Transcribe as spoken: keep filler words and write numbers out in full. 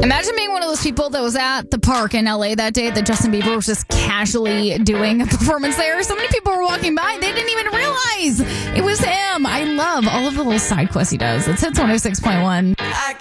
Imagine being one of those people that was at the park in L A that day that Justin Bieber was just casually doing a performance there. So many people were walking by, they didn't even realize it was him. I love all of the little side quests he does. It's Hits one oh six point one. I